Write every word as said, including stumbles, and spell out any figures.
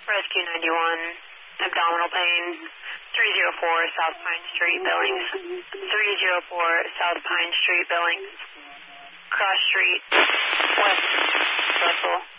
Rescue ninety-one, abdominal pain, three oh four South Pine Street, Billings. three oh four South Pine Street, Billings. Cross Street, West Russell.